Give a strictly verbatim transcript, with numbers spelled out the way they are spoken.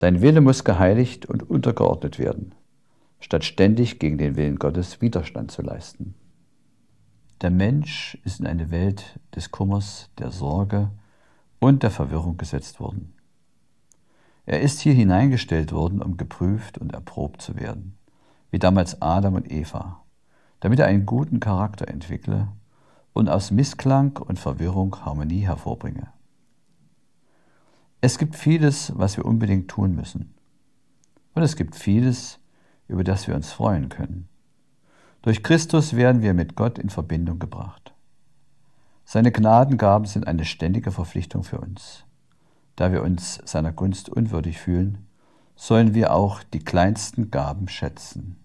Dein Wille muss geheiligt und untergeordnet werden, statt ständig gegen den Willen Gottes Widerstand zu leisten. Der Mensch ist in eine Welt des Kummers, der Sorge und der Verwirrung gesetzt worden. Er ist hier hineingestellt worden, um geprüft und erprobt zu werden, wie damals Adam und Eva, damit er einen guten Charakter entwickle und aus Missklang und Verwirrung Harmonie hervorbringe. Es gibt vieles, was wir unbedingt tun müssen. Und es gibt vieles, über das wir uns freuen können. Durch Christus werden wir mit Gott in Verbindung gebracht. Seine Gnadengaben sind eine ständige Verpflichtung für uns. Da wir uns seiner Gunst unwürdig fühlen, sollen wir auch die kleinsten Gaben schätzen.